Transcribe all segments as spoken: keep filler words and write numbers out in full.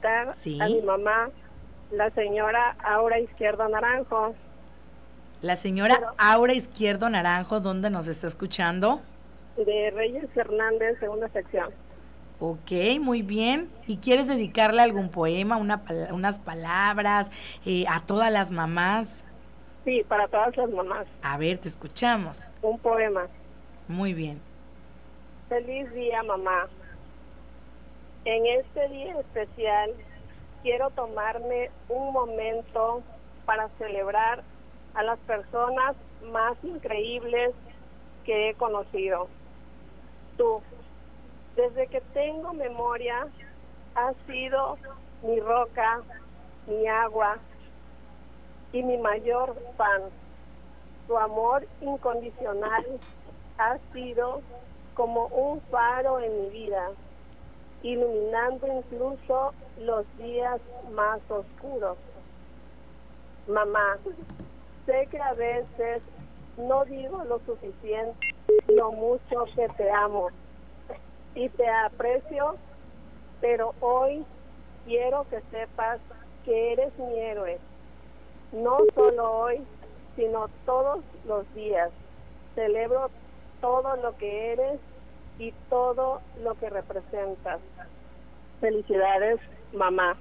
dedicar Sí. a mi mamá, la señora Aura Izquierdo Naranjo. La señora Pero- Aura Izquierdo Naranjo, ¿dónde nos está escuchando? de Reyes Hernández, segunda sección. Ok, muy bien. ¿Y quieres dedicarle algún poema, una, pala- unas palabras eh, a todas las mamás? Sí, para todas las mamás. A ver, te escuchamos. Un poema. Muy bien. Feliz día, mamá. En este día especial quiero tomarme un momento para celebrar a las personas más increíbles que he conocido. Tú, desde que tengo memoria, has sido mi roca, mi agua y mi mayor fan. Tu amor incondicional ha sido como un faro en mi vida, iluminando incluso los días más oscuros. Mamá, sé que a veces no digo lo suficiente, lo mucho que te amo y te aprecio, pero hoy quiero que sepas que eres mi héroe, no solo hoy, sino todos los días. Celebro todo lo que eres y todo lo que representas. Felicidades, mamá.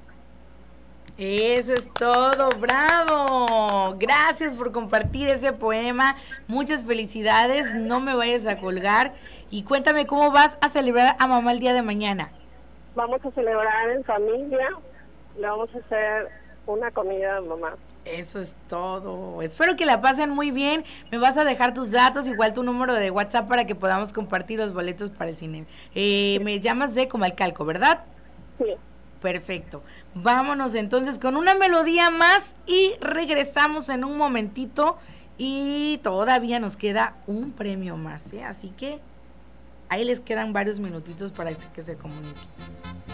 Eso es todo, bravo. Gracias por compartir ese poema. Muchas felicidades, no me vayas a colgar. Y cuéntame cómo vas a celebrar a mamá el día de mañana. Vamos a celebrar en familia, le vamos a hacer una comida a mamá. Eso es todo. Espero que la pasen muy bien. Me vas a dejar tus datos, igual tu número de WhatsApp para que podamos compartir los boletos para el cine. Eh, me llamas de Comalcalco, ¿verdad? Sí. Perfecto. Vámonos entonces con una melodía más y regresamos en un momentito y todavía nos queda un premio más, ¿eh? Así que ahí les quedan varios minutitos para que se comuniquen.